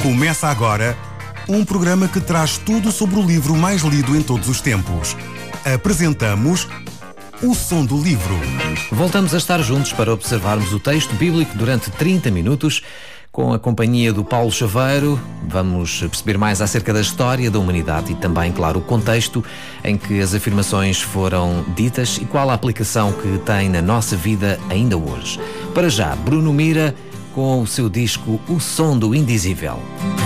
Começa agora um programa que traz tudo sobre o livro mais lido em todos os tempos. Apresentamos O Som do Livro. Voltamos a estar juntos para observarmos o texto bíblico durante 30 minutos. Com a companhia do Paulo Chaveiro, vamos perceber mais acerca da história da humanidade e também, claro, o contexto em que as afirmações foram ditas e qual a aplicação que tem na nossa vida ainda hoje. Para já, Bruno Mira com o seu disco O Som do Indizível.